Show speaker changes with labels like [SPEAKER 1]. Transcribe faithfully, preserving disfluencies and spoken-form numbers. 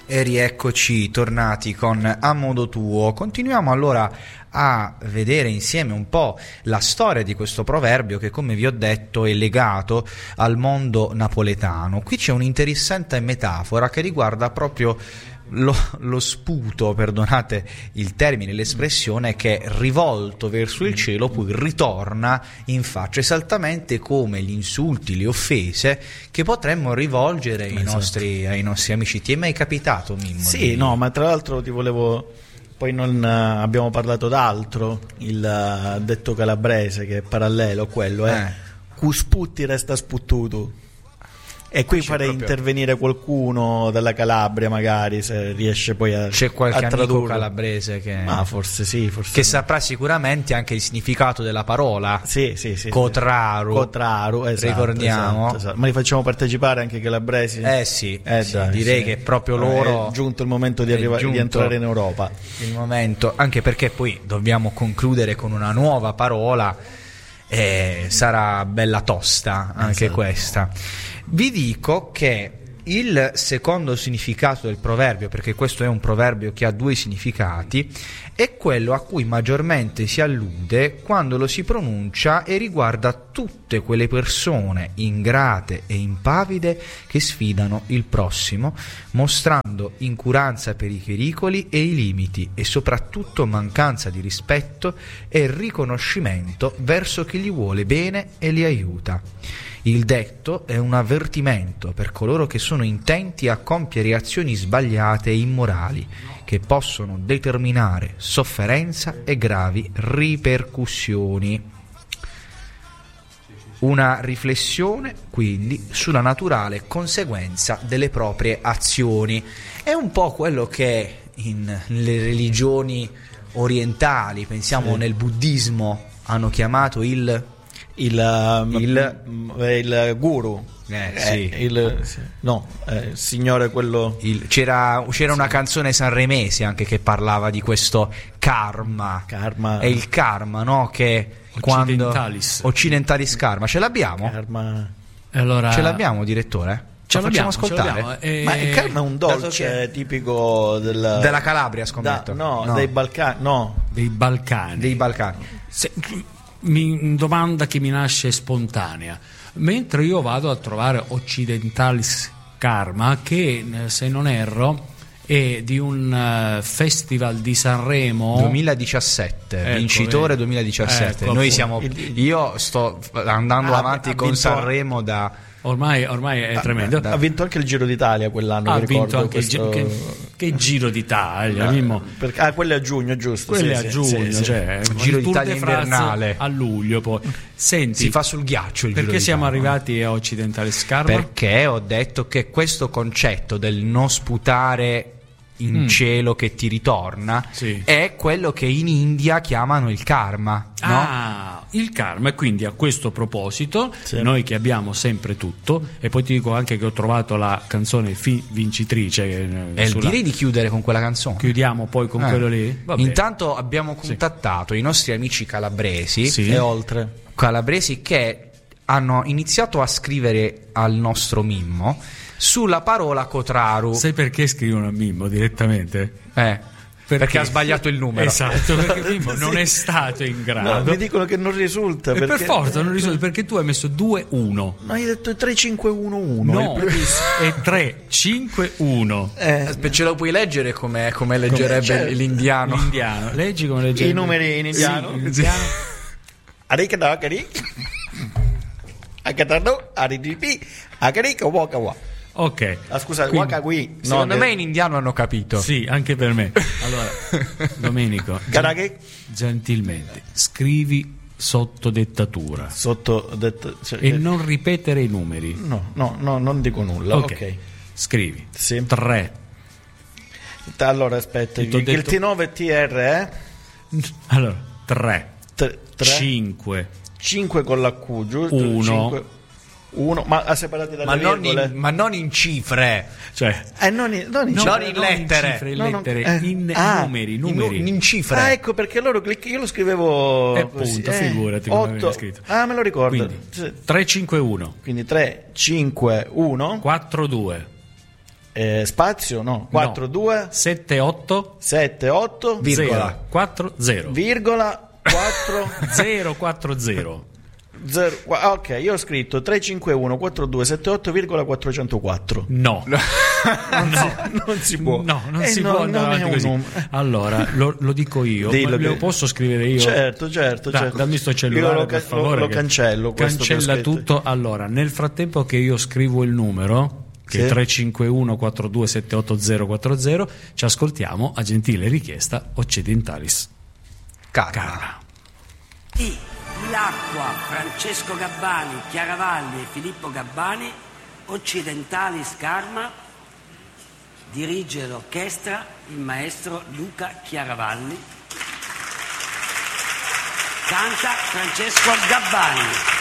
[SPEAKER 1] E rieccoci tornati con A Modo Tuo. Continuiamo allora a vedere insieme un po' la storia di questo proverbio che, come vi ho detto, è legato al mondo napoletano. Qui c'è un'interessante metafora che riguarda proprio lo, lo sputo, perdonate il termine, l'espressione, che è rivolto verso il cielo poi ritorna in faccia, esattamente come gli insulti, le offese che potremmo rivolgere ai, esatto. nostri, ai nostri amici. Ti è mai capitato, Mimmo?
[SPEAKER 2] Sì,
[SPEAKER 1] di...
[SPEAKER 2] no, ma tra l'altro ti volevo... Poi non uh, abbiamo parlato d'altro, il uh, detto calabrese che è parallelo a quello, eh. eh. Cu sputti resta sputtuto. E qui farei proprio... intervenire qualcuno dalla Calabria, magari, se riesce poi a
[SPEAKER 1] c'è qualche
[SPEAKER 2] a
[SPEAKER 1] amico calabrese che...
[SPEAKER 2] Ma forse sì, forse
[SPEAKER 1] che
[SPEAKER 2] no.
[SPEAKER 1] saprà sicuramente anche il significato della parola.
[SPEAKER 2] Sì, sì, sì.
[SPEAKER 1] Cotraru.
[SPEAKER 2] Cotraru, esatto,
[SPEAKER 1] ricordiamo.
[SPEAKER 2] Esatto, esatto. Ma li facciamo partecipare anche i calabresi?
[SPEAKER 1] Eh sì,
[SPEAKER 2] eh,
[SPEAKER 1] sì
[SPEAKER 2] dai,
[SPEAKER 1] direi
[SPEAKER 2] sì.
[SPEAKER 1] che proprio loro...
[SPEAKER 2] È giunto il momento di, arriva... di entrare in Europa.
[SPEAKER 1] Il momento, anche perché poi dobbiamo concludere con una nuova parola, e sarà bella tosta anche esatto. questa. Vi dico che il secondo significato del proverbio, perché questo è un proverbio che ha due significati, è quello a cui maggiormente si allude quando lo si pronuncia e riguarda tutte quelle persone ingrate e impavide che sfidano il prossimo, mostrando incuranza per i pericoli e i limiti e soprattutto mancanza di rispetto e riconoscimento verso chi gli vuole bene e li aiuta. Il detto è un avvertimento per coloro che sono intenti a compiere azioni sbagliate e immorali che possono determinare sofferenza e gravi ripercussioni. Una riflessione quindi sulla naturale conseguenza delle proprie azioni. È un po' quello che in, nelle religioni orientali, pensiamo sì. nel buddismo, hanno chiamato il
[SPEAKER 2] Il, um, il, il guru
[SPEAKER 1] eh, sì.
[SPEAKER 2] eh, il, sì. no eh, il signore quello
[SPEAKER 1] il, c'era, c'era
[SPEAKER 2] sì.
[SPEAKER 1] una canzone sanremese anche che parlava di questo karma,
[SPEAKER 2] karma.
[SPEAKER 1] È il karma, no? Che
[SPEAKER 3] Occidentalis
[SPEAKER 1] quando Occidentalis karma ce l'abbiamo?
[SPEAKER 2] Karma.
[SPEAKER 1] Allora... ce l'abbiamo, direttore?
[SPEAKER 3] Ce
[SPEAKER 1] lo
[SPEAKER 3] l'abbiamo,
[SPEAKER 1] facciamo ascoltare?
[SPEAKER 3] Ce l'abbiamo, eh...
[SPEAKER 2] Ma il karma è un dolce che... tipico del...
[SPEAKER 1] della Calabria, scommetto.
[SPEAKER 2] Da, no,
[SPEAKER 1] no,
[SPEAKER 2] dei Balcani no
[SPEAKER 3] dei Balcani
[SPEAKER 1] dei Balcani
[SPEAKER 3] Se... mi domanda che mi nasce spontanea, mentre io vado a trovare Occidentalis Karma, che se non erro è di un uh, festival di Sanremo
[SPEAKER 1] duemiladiciassette, ecco, vincitore eh. duemiladiciassette.
[SPEAKER 3] Ecco,
[SPEAKER 1] noi siamo io sto andando
[SPEAKER 2] ah,
[SPEAKER 1] avanti con
[SPEAKER 2] vinto...
[SPEAKER 1] Sanremo da
[SPEAKER 3] Ormai, ormai è tremendo.
[SPEAKER 2] Ha vinto anche il Giro d'Italia quell'anno.
[SPEAKER 3] Ha
[SPEAKER 2] ricordo,
[SPEAKER 3] vinto anche
[SPEAKER 2] questo...
[SPEAKER 3] il Giro, che, che Giro d'Italia, Mimmo.
[SPEAKER 2] Perché, ah, quello è a giugno, giusto?
[SPEAKER 3] Quello
[SPEAKER 2] sì,
[SPEAKER 3] è a
[SPEAKER 2] sì,
[SPEAKER 3] giugno,
[SPEAKER 2] sì,
[SPEAKER 3] cioè
[SPEAKER 1] il Giro d'Italia invernale
[SPEAKER 3] a luglio. Poi senti,
[SPEAKER 1] si fa sul ghiaccio il
[SPEAKER 3] perché
[SPEAKER 1] Giro
[SPEAKER 3] siamo
[SPEAKER 1] d'Italia.
[SPEAKER 3] arrivati a Occidentalis Karma?
[SPEAKER 1] Perché ho detto che questo concetto del non sputare in mm. cielo che ti ritorna
[SPEAKER 3] sì.
[SPEAKER 1] è quello che in India chiamano il karma, no?
[SPEAKER 3] Ah, il karma. E quindi a questo proposito
[SPEAKER 2] sì.
[SPEAKER 3] noi che abbiamo sempre tutto, e poi ti dico anche che ho trovato la canzone fi- vincitrice che,
[SPEAKER 1] e
[SPEAKER 3] sulla...
[SPEAKER 1] direi di chiudere con quella canzone.
[SPEAKER 3] Chiudiamo poi con
[SPEAKER 1] eh.
[SPEAKER 3] quello lì. Vabbè.
[SPEAKER 1] Intanto abbiamo contattato sì. i nostri amici calabresi
[SPEAKER 3] sì.
[SPEAKER 2] e oltre
[SPEAKER 1] calabresi che hanno iniziato a scrivere al nostro Mimmo sulla parola Cotraru.
[SPEAKER 3] Sai perché scrivono a Mimmo direttamente?
[SPEAKER 1] Eh, perché, perché ha sbagliato il numero.
[SPEAKER 3] Esatto, perché Mimmo sì. non è stato in grado.
[SPEAKER 2] No, mi dicono che non risulta.
[SPEAKER 3] E
[SPEAKER 2] perché...
[SPEAKER 3] per forza non risulta, perché tu hai messo due uno.
[SPEAKER 2] Ma hai detto tre cinque uno uno.
[SPEAKER 3] No, è tre cinque uno.
[SPEAKER 1] Eh, ce lo puoi leggere come, come leggerebbe come, cioè, l'indiano.
[SPEAKER 3] L'indiano. Leggi come leggerebbe.
[SPEAKER 2] I numeri in indiano.
[SPEAKER 3] Sì, in indiano.
[SPEAKER 2] Arikadakari. Akatano, aridipi, akarika wakawa.
[SPEAKER 3] Ok,
[SPEAKER 2] ah, scusa,
[SPEAKER 3] quindi,
[SPEAKER 2] waka qui.
[SPEAKER 1] Secondo
[SPEAKER 2] no,
[SPEAKER 1] me
[SPEAKER 2] che...
[SPEAKER 1] in indiano hanno capito.
[SPEAKER 3] Sì, anche per me. Allora, Domenico,
[SPEAKER 2] gen-
[SPEAKER 3] gentilmente scrivi sotto dettatura.
[SPEAKER 2] Sotto detta... cioè,
[SPEAKER 3] e non ripetere i numeri.
[SPEAKER 2] No, no, no, non dico nulla. Ok, okay.
[SPEAKER 3] Scrivi
[SPEAKER 2] sì.
[SPEAKER 3] tre.
[SPEAKER 2] Allora aspetta, il
[SPEAKER 3] detto...
[SPEAKER 2] T nove T R eh?
[SPEAKER 3] Allora tre
[SPEAKER 2] tre
[SPEAKER 3] cinque
[SPEAKER 2] cinque con la Q, giusto?
[SPEAKER 3] uno
[SPEAKER 2] uno, ma a separati dalle
[SPEAKER 1] ma non,
[SPEAKER 2] virgole.
[SPEAKER 1] in, ma non in cifre,
[SPEAKER 3] cioè
[SPEAKER 2] eh, non in, non in,
[SPEAKER 1] non
[SPEAKER 2] cifre,
[SPEAKER 1] in lettere,
[SPEAKER 3] in, cifre, in,
[SPEAKER 2] no,
[SPEAKER 3] lettere,
[SPEAKER 2] no, eh.
[SPEAKER 3] in
[SPEAKER 2] ah,
[SPEAKER 3] numeri, numeri.
[SPEAKER 1] In, in cifre.
[SPEAKER 2] Ah, ecco perché loro clic- io lo scrivevo
[SPEAKER 3] e appunto,
[SPEAKER 2] eh,
[SPEAKER 3] figurati come avevi scritto.
[SPEAKER 2] Ah, me lo ricordo.
[SPEAKER 3] Quindi tre cinque uno.
[SPEAKER 2] Quindi tre cinque uno
[SPEAKER 3] quattro due
[SPEAKER 2] Eh, spazio no quattro due
[SPEAKER 3] sette otto
[SPEAKER 2] sette otto
[SPEAKER 1] virgola
[SPEAKER 3] quattro zero
[SPEAKER 2] virgola quattro
[SPEAKER 3] zero quattro zero.
[SPEAKER 2] zero, ok, io ho scritto tre cinque uno quattro due sette otto virgola quattrocentoquattro.
[SPEAKER 3] No,
[SPEAKER 2] non,
[SPEAKER 3] no.
[SPEAKER 2] Si, non si può.
[SPEAKER 3] No, non
[SPEAKER 2] eh
[SPEAKER 3] si
[SPEAKER 2] no,
[SPEAKER 3] può andare
[SPEAKER 2] non è
[SPEAKER 3] avanti
[SPEAKER 2] un
[SPEAKER 3] così. Allora, lo, lo dico io,
[SPEAKER 2] Dillo
[SPEAKER 3] lo
[SPEAKER 2] che...
[SPEAKER 3] posso scrivere io?
[SPEAKER 2] Certo, certo,
[SPEAKER 3] da,
[SPEAKER 2] certo.
[SPEAKER 3] Dammi sto cellulare,
[SPEAKER 2] io lo,
[SPEAKER 3] per
[SPEAKER 2] ca-
[SPEAKER 3] favore.
[SPEAKER 2] lo, lo cancello.
[SPEAKER 3] Cancella tutto. Allora, nel frattempo che io scrivo il numero, che sì, è tre cinque uno quattro due sette otto zero quattro zero, ci ascoltiamo a gentile richiesta Occidentalis
[SPEAKER 1] Karma.
[SPEAKER 3] Karma.
[SPEAKER 4] Di L'acqua, Francesco Gabbani, Chiaravalli e Filippo Gabbani, Occidentalis Karma, dirige l'orchestra il maestro Luca Chiaravalli, canta Francesco Gabbani.